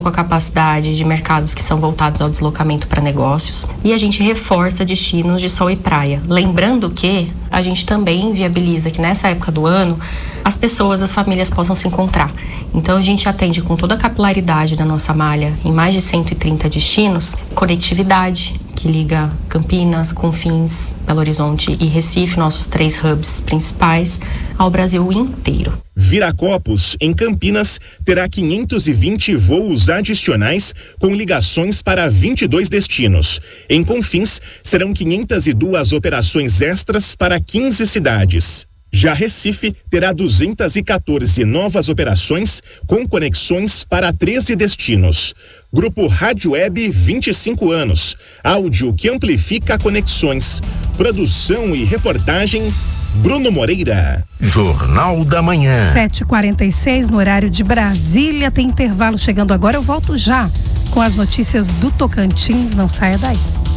com a capacidade de mercados que são voltados ao deslocamento para negócios, e a gente reforça destinos de sol e praia. Lembrando que a gente também viabiliza que nessa época do ano as pessoas, as famílias possam se encontrar. Então a gente atende com toda a capilaridade da nossa malha em mais de 130 destinos, conectividade que liga Campinas, Confins, Belo Horizonte e Recife, nossos 3 hubs principais, ao Brasil inteiro. Viracopos, em Campinas, terá 520 voos adicionais com ligações para 22 destinos. Em Confins, serão 502 operações extras para 15 cidades. Já Recife terá 214 novas operações com conexões para 13 destinos. Grupo Rádio Web, 25 anos. Áudio que amplifica conexões. Produção e reportagem, Bruno Moreira. Jornal da Manhã. 7h46 no horário de Brasília. Tem intervalo chegando agora. Eu volto já com as notícias do Tocantins. Não saia daí.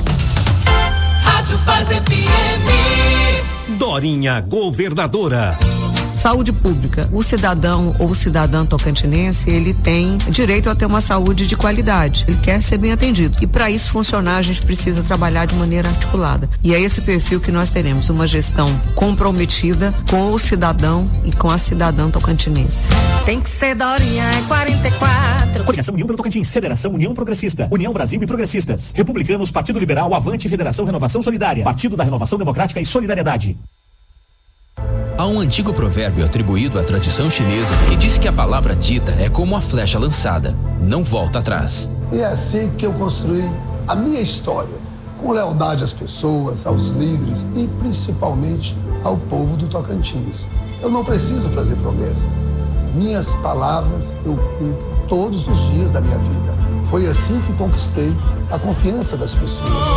Rádio Paz FM. Dorinha Governadora. Saúde pública. O cidadão ou cidadã tocantinense, ele tem direito a ter uma saúde de qualidade. Ele quer ser bem atendido. E para isso funcionar, a gente precisa trabalhar de maneira articulada. E é esse perfil que nós teremos, uma gestão comprometida com o cidadão e com a cidadã tocantinense. Tem que ser Dorinha, é 44. Coligação União pelo Tocantins, Federação União Progressista, União Brasil e Progressistas, Republicanos, Partido Liberal, Avante, Federação Renovação Solidária, Partido da Renovação Democrática e Solidariedade. Há um antigo provérbio atribuído à tradição chinesa que diz que a palavra dita é como a flecha lançada, não volta atrás. E é assim que eu construí a minha história, com lealdade às pessoas, aos líderes e principalmente ao povo do Tocantins. Eu não preciso fazer promessa. Minhas palavras eu cumpro todos os dias da minha vida. Foi assim que conquistei a confiança das pessoas.